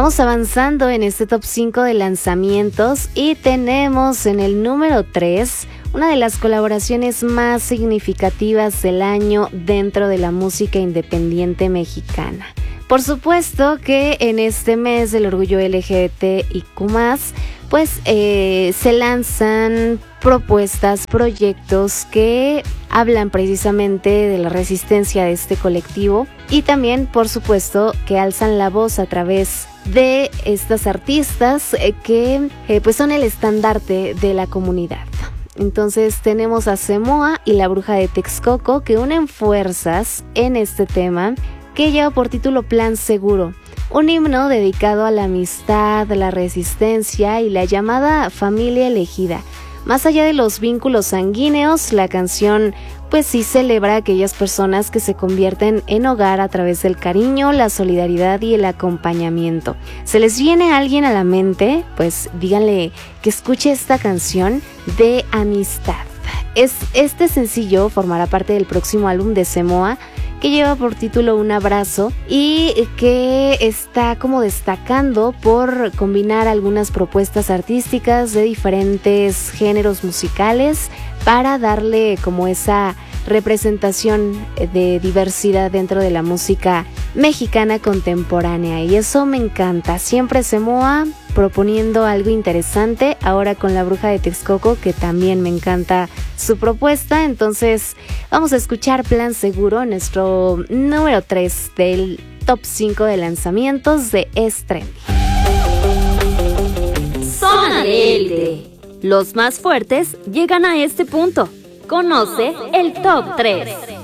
Vamos avanzando en este top 5 de lanzamientos y tenemos en el número 3 una de las colaboraciones más significativas del año dentro de la música independiente mexicana. Por supuesto que en este mes del orgullo LGBTIQ+, pues se lanzan propuestas, proyectos que hablan precisamente de la resistencia de este colectivo y también, por supuesto, que alzan la voz a través de estas artistas que pues son el estandarte de la comunidad. Entonces tenemos a Semoa y la Bruja de Texcoco que unen fuerzas en este tema que lleva por título Plan Seguro, un himno dedicado a la amistad, la resistencia y la llamada familia elegida. Más allá de los vínculos sanguíneos, la canción pues sí celebra a aquellas personas que se convierten en hogar a través del cariño, la solidaridad y el acompañamiento. ¿Se les viene alguien a la mente? Pues díganle que escuche esta canción de amistad. Este sencillo formará parte del próximo álbum de Semoa, que lleva por título Un Abrazo y que está como destacando por combinar algunas propuestas artísticas de diferentes géneros musicales para darle como esa representación de diversidad dentro de la música mexicana contemporánea, y eso me encanta. Siempre Semoa proponiendo algo interesante, ahora con la Bruja de Texcoco, que también me encanta su propuesta. Entonces vamos a escuchar Plan Seguro, nuestro número 3 del top 5 de lanzamientos de Es Trendy. Zona de Élite. Los más fuertes llegan a este punto. Conoce el top 3.